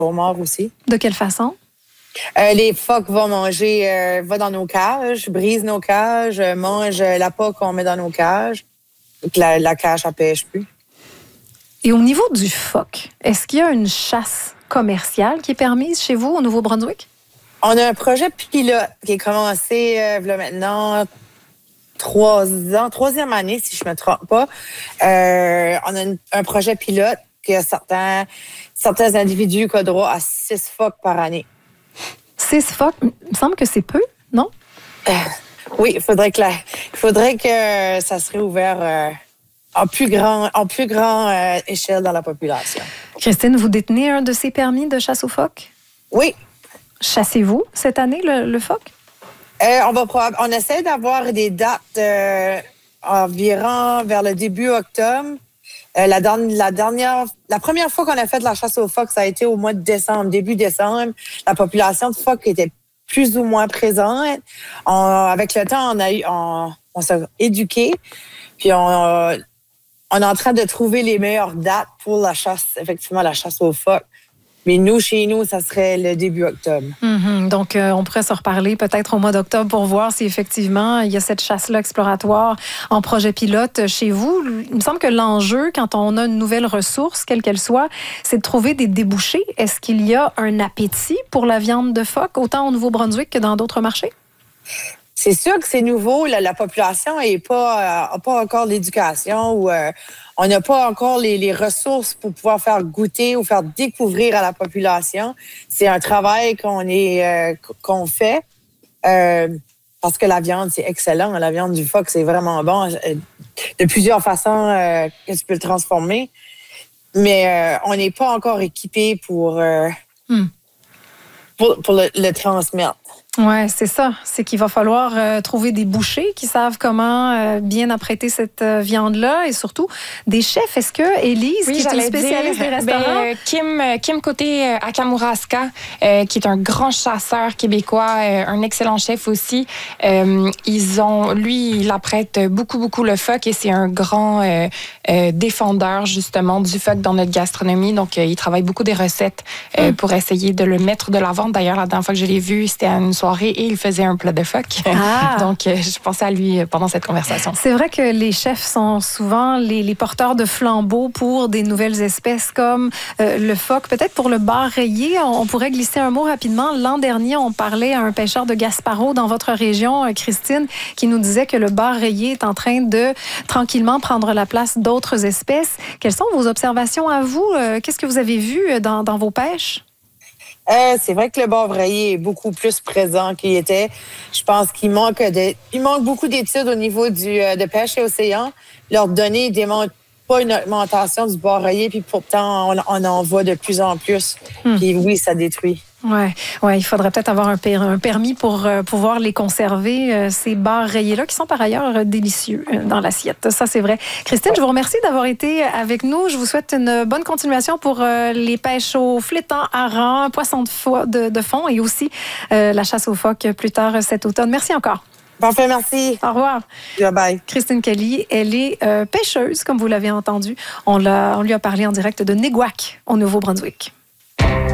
morts aussi. De quelle façon? Les phoques vont manger, vont dans nos cages, brisent nos cages, mangent l'appât qu'on met dans nos cages. Donc la cage, elle pêche plus. Et au niveau du phoque, est-ce qu'il y a une chasse commerciale qui est permise chez vous au Nouveau-Brunswick? On a un projet pilote qui est commencé là, maintenant 3e année, si je me trompe pas. On a un projet pilote qui a certains individus qui ont droit à 6 phoques par année. 6 phoques? Il me semble que c'est peu, non? Oui, il faudrait que ça serait ouvert en plus grand échelle dans la population. Christine, vous détenez un de ces permis de chasse aux phoques? Oui. Chassez-vous cette année le phoque? On essaie d'avoir des dates environ vers le début octobre. La première fois qu'on a fait de la chasse aux phoques, ça a été au mois de décembre, début décembre. La population de phoques était plus ou moins présente. Avec le temps, on s'est éduqué, puis on est en train de trouver les meilleures dates pour la chasse, effectivement, la chasse aux phoques. Mais chez nous, ça serait le début octobre. Mm-hmm. Donc, on pourrait se reparler peut-être au mois d'octobre pour voir si effectivement il y a cette chasse-là exploratoire en projet pilote chez vous. Il me semble que l'enjeu, quand on a une nouvelle ressource, quelle qu'elle soit, c'est de trouver des débouchés. Est-ce qu'il y a un appétit pour la viande de phoque, autant au Nouveau-Brunswick que dans d'autres marchés? C'est sûr que c'est nouveau. La population n'a pas encore l'éducation ou on n'a pas encore les ressources pour pouvoir faire goûter ou faire découvrir à la population. C'est un travail qu'on fait parce que la viande, c'est excellent. La viande du phoque, c'est vraiment bon. De plusieurs façons que tu peux le transformer. Mais on n'est pas encore équipé pour le transmettre. Oui, c'est ça. C'est qu'il va falloir trouver des bouchers qui savent comment bien apprêter cette viande-là et surtout des chefs. Est-ce que Élise, qui est une spécialiste des restaurants? Kim Côté à Kamouraska, qui est un grand chasseur québécois, un excellent chef aussi. Il apprête beaucoup le phoque et c'est un grand défendeur justement du phoque dans notre gastronomie. Donc, il travaille beaucoup des recettes pour essayer de le mettre de l'avant. D'ailleurs, la dernière fois que je l'ai vu, c'était à une soirée et il faisait un plat de phoque. Donc, je pensais à lui pendant cette conversation. C'est vrai que les chefs sont souvent les porteurs de flambeaux pour des nouvelles espèces comme le phoque. Peut-être pour le bar rayé, on pourrait glisser un mot rapidement. L'an dernier, on parlait à un pêcheur de Gaspareau dans votre région, Christine, qui nous disait que le bar rayé est en train de tranquillement prendre la place d'autres espèces. Quelles sont vos observations à vous? Qu'est-ce que vous avez vu dans vos pêches? C'est vrai que le bar rayé est beaucoup plus présent qu'il était. Je pense qu'il manque beaucoup d'études au niveau de pêche et océan. Leurs données ne démontrent pas une augmentation du bar rayé, puis pourtant, on en voit de plus en plus. Puis oui, ça détruit. Ouais, il faudrait peut-être avoir un permis pour pouvoir les conserver, ces bars rayés-là, qui sont par ailleurs délicieux dans l'assiette. Ça, c'est vrai. Christine, je vous remercie d'avoir été avec nous. Je vous souhaite une bonne continuation pour les pêches aux flétans, harengs, poissons de fond et aussi la chasse aux phoques plus tard cet automne. Merci encore. Parfait, merci. Au revoir. Bye. Christine Kelly, elle est pêcheuse, comme vous l'avez entendu. On lui a parlé en direct de Néguac, au Nouveau-Brunswick.